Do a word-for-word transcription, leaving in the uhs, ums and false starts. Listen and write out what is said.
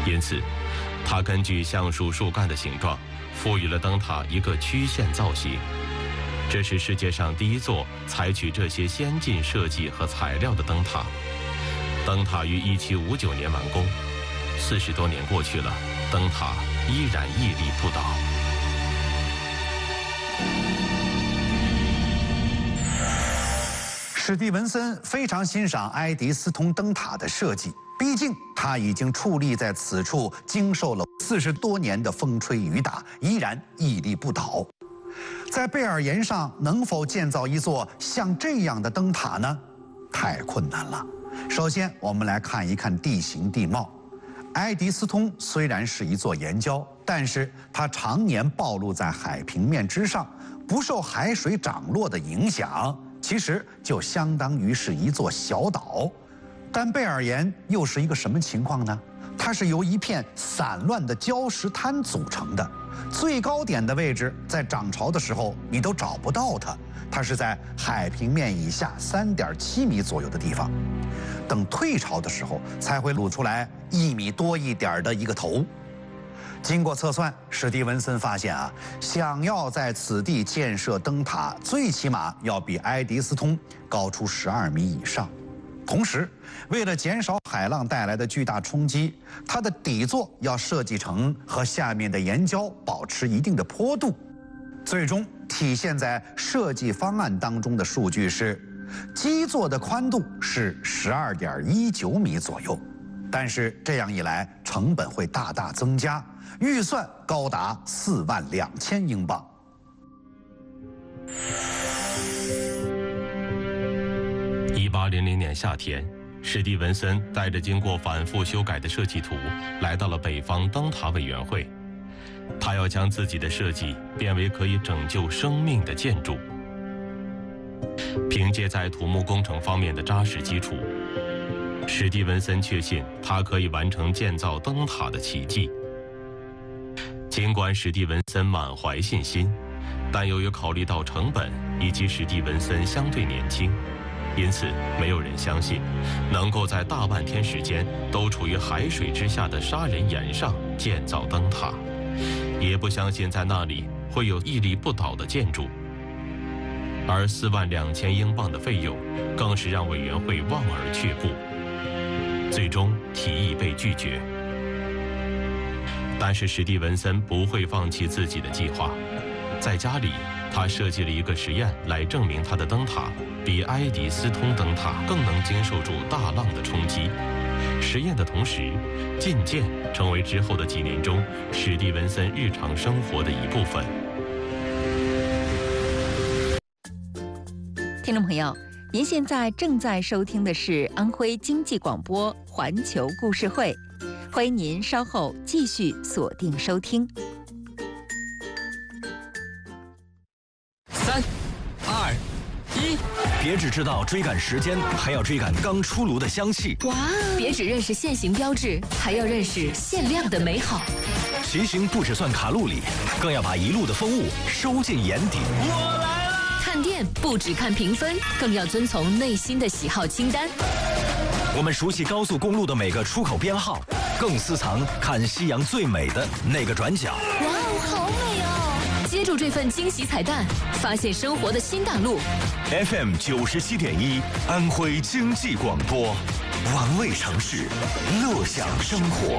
因此，他根据橡树树干的形状，赋予了灯塔一个曲线造型。这是世界上第一座采取这些先进设计和材料的灯塔。灯塔于一七五九年完工，四十多年过去了，灯塔依然屹立不倒。 史蒂文森非常欣赏爱迪斯通灯塔的设计，毕竟他已经矗立在此处，经受了四十多年的风吹雨打，依然屹立不倒。在贝尔岩上能否建造一座像这样的灯塔呢？太困难了。首先，我们来看一看地形地貌。爱迪斯通虽然是一座岩礁，但是它常年暴露在海平面之上，不受海水涨落的影响，其实就相当于是一座小岛。但贝尔岩又是一个什么情况呢？它是由一片散乱的礁石滩组成的，最高点的位置在涨潮的时候你都找不到它，它是在海平面以下三点七米左右的地方，等退潮的时候才会露出来一米多一点的一个头。经过测算，史蒂文森发现啊，想要在此地建设灯塔，最起码要比爱迪斯通高出十二米以上。同时，为了减少海浪带来的巨大冲击，它的底座要设计成和下面的岩礁保持一定的坡度。最终体现在设计方案当中的数据是，基座的宽度是十二点一九米左右。但是这样一来，成本会大大增加，预算高达四万两千英镑。 一八零零年夏天，史蒂文森带着经过反复修改的设计图，来到了北方灯塔委员会。他要将自己的设计变为可以拯救生命的建筑。凭借在土木工程方面的扎实基础，史蒂文森确信他可以完成建造灯塔的奇迹。尽管史蒂文森满怀信心，但由于考虑到成本以及史蒂文森相对年轻，因此没有人相信能够在大半天时间都处于海水之下的杀人岩上建造灯塔，也不相信在那里会有屹立不倒的建筑。而四万两千英镑的费用更是让委员会望而却步，最终提议被拒绝。但是史蒂文森不会放弃自己的计划，在家里他设计了一个实验来证明他的灯塔比爱迪斯通灯塔更能经受住大浪的冲击。实验的同时，进舰成为之后的几年中史蒂文森日常生活的一部分。 听众朋友，您现在正在收听的是安徽经济广播环球故事会，欢迎您稍后继续锁定收听。 三、二、一，别只知道追赶时间，还要追赶刚出炉的香气。 哇！别只认识限行标志，还要认识限量的美好。 骑行不只算卡路里，更要把一路的风物收进眼底。 我来了！看店不只看评分，更要遵从内心的喜好清单。 我们熟悉高速公路的每个出口编号，更私藏看夕阳最美的那个转角。 哇哦，好美哦！接住这份惊喜彩蛋，发现生活的新大陆。 F M 九十七点一，安徽经济广播，玩味城市，乐享生活。